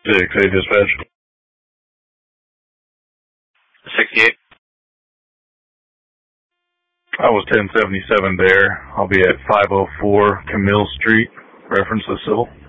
6, hey, dispatch. 68. I was 1077 there. I'll be at 504 Camille Street, reference the civil.